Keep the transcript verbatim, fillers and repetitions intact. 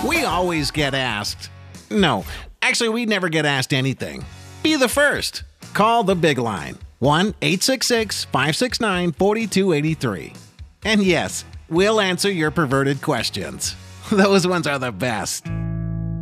We always get asked. No, actually, we never get asked anything. Be the first. Call the big line, one eight six six, five six nine, four two eight three. And yes, we'll answer your perverted questions. Those ones are the best.